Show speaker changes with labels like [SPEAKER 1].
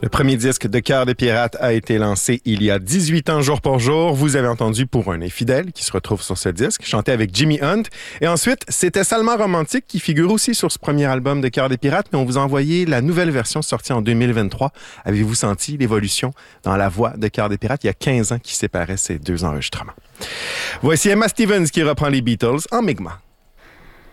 [SPEAKER 1] Le premier disque de Cœur des Pirates a été lancé il y a 18 ans jour pour jour. Vous avez entendu Pour un infidèle qui se retrouve sur ce disque, chanté avec Jimmy Hunt. Et ensuite, c'était Salma Romantique qui figure aussi sur ce premier album de Cœur des Pirates, mais on vous a envoyé la nouvelle version sortie en 2023. Avez-vous senti l'évolution dans la voix de Cœur des Pirates? Il y a 15 ans qui séparaient ces deux enregistrements. Voici Emma Stevens qui reprend les Beatles en Mi'kmaq.